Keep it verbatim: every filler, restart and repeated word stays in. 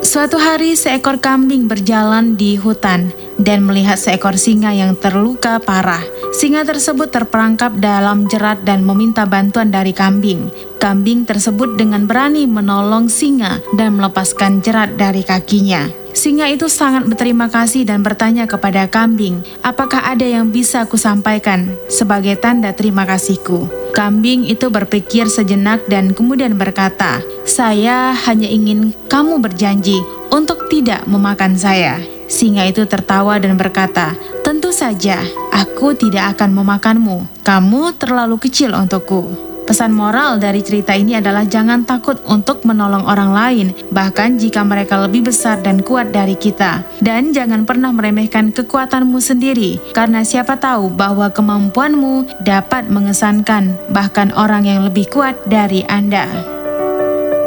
Suatu hari seekor kambing berjalan di hutan dan melihat seekor singa yang terluka parah. Singa tersebut terperangkap dalam jerat dan meminta bantuan dari kambing. Kambing tersebut dengan berani menolong singa dan melepaskan jerat dari kakinya. Singa itu sangat berterima kasih dan bertanya kepada kambing, "Apakah ada yang bisa aku sampaikan sebagai tanda terima kasihku?" Kambing itu berpikir sejenak dan kemudian berkata, "Saya hanya ingin kamu berjanji untuk tidak memakan saya." Singa itu tertawa dan berkata, "Tentu saja, aku tidak akan memakanmu. Kamu terlalu kecil untukku." Pesan moral dari cerita ini adalah jangan takut untuk menolong orang lain, bahkan jika mereka lebih besar dan kuat dari kita. Dan jangan pernah meremehkan kekuatanmu sendiri, karena siapa tahu bahwa kemampuanmu dapat mengesankan bahkan orang yang lebih kuat dari Anda.